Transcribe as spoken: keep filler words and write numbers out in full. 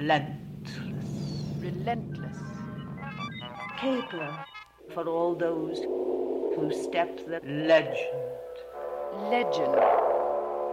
relentless. Relentless. Kepler, for all those who step the legend. Legend.